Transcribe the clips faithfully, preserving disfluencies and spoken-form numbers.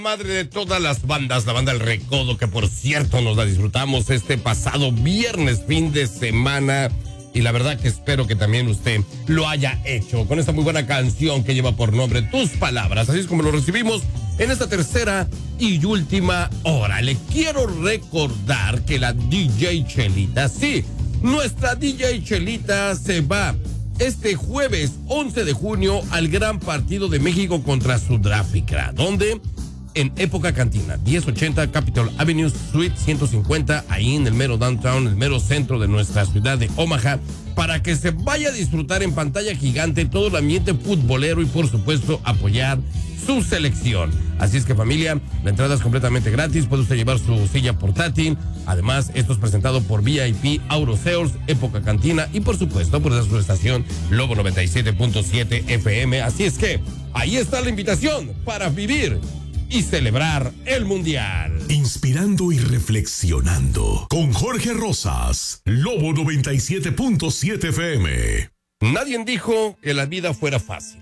Madre de todas las bandas, la banda El Recodo, que por cierto nos la disfrutamos este pasado viernes, fin de semana. Y la verdad que espero que también usted lo haya hecho con esta muy buena canción que lleva por nombre Tus Palabras. Así es como lo recibimos en esta tercera y última hora. Le quiero recordar que la D J Chelita, sí, nuestra D J Chelita se va este jueves once de junio al gran partido de México contra Sudáfrica, donde en Época Cantina, diez ochenta Capitol Avenue, Suite ciento cincuenta, ahí en el mero downtown, el mero centro de nuestra ciudad de Omaha, para que se vaya a disfrutar en pantalla gigante todo el ambiente futbolero y por supuesto apoyar su selección. Así es que familia, la entrada es completamente gratis, puede usted llevar su silla portátil. Además, esto es presentado por V I P, Auroseos, Época Cantina y por supuesto por su estación Lobo noventa y siete punto siete F M. Así es que ahí está la invitación para vivir y celebrar el Mundial. Inspirando y reflexionando con Jorge Rosas, Lobo noventa y siete punto siete F M. Nadie dijo que la vida fuera fácil.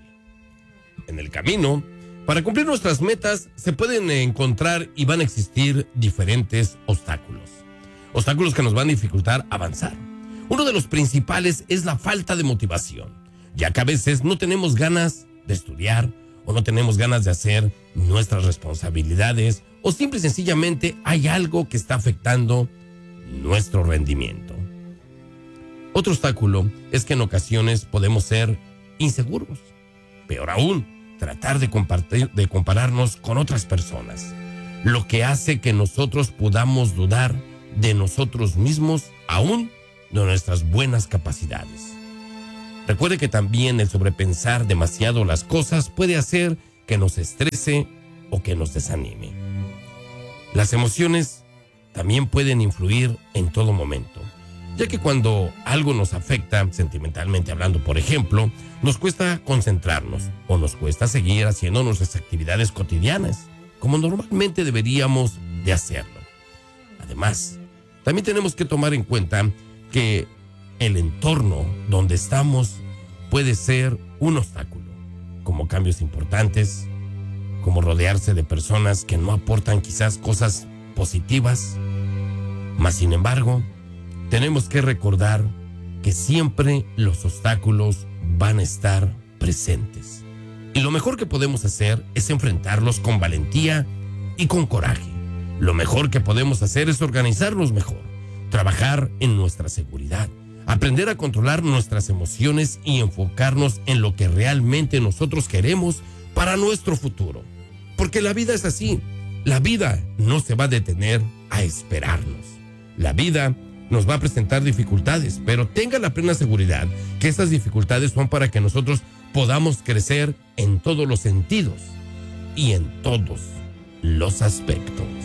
En el camino, para cumplir nuestras metas, se pueden encontrar y van a existir diferentes obstáculos. Obstáculos que nos van a dificultar avanzar. Uno de los principales es la falta de motivación, ya que a veces no tenemos ganas de estudiar, o no tenemos ganas de hacer nuestras responsabilidades, o simple y sencillamente hay algo que está afectando nuestro rendimiento. Otro obstáculo es que en ocasiones podemos ser inseguros. Peor aún, tratar de, compartir, de compararnos con otras personas, lo que hace que nosotros podamos dudar de nosotros mismos, aún de nuestras buenas capacidades. Recuerde que también el sobrepensar demasiado las cosas puede hacer que nos estrese o que nos desanime. Las emociones también pueden influir en todo momento, ya que cuando algo nos afecta, sentimentalmente hablando, por ejemplo, nos cuesta concentrarnos o nos cuesta seguir haciendo nuestras actividades cotidianas, como normalmente deberíamos de hacerlo. Además, también tenemos que tomar en cuenta que el entorno donde estamos puede ser un obstáculo, como cambios importantes, como rodearse de personas que no aportan quizás cosas positivas. Mas, sin embargo, tenemos que recordar que siempre los obstáculos van a estar presentes. Y lo mejor que podemos hacer es enfrentarlos con valentía y con coraje. Lo mejor que podemos hacer es organizarnos mejor, trabajar en nuestra seguridad, aprender a controlar nuestras emociones y enfocarnos en lo que realmente nosotros queremos para nuestro futuro. Porque la vida es así. La vida no se va a detener a esperarnos. La vida nos va a presentar dificultades, pero tenga la plena seguridad que esas dificultades son para que nosotros podamos crecer en todos los sentidos y en todos los aspectos.